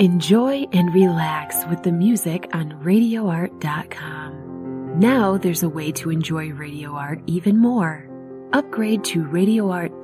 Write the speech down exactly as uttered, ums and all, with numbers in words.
Enjoy and relax with the music on radio art dot com. Now there's a way to enjoy Radio Art even more. Upgrade to Radio Art